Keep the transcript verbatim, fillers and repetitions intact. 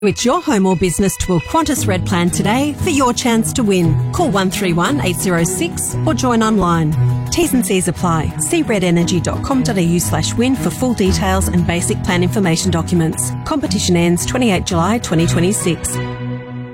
It's your home or business to a Qantas Red Plan today for your chance to win. Call one three one, eight zero six or join online. T's and C's apply. See redenergy.com.au slash win for full details and basic plan information documents. Competition ends twenty-eighth of July twenty twenty-six.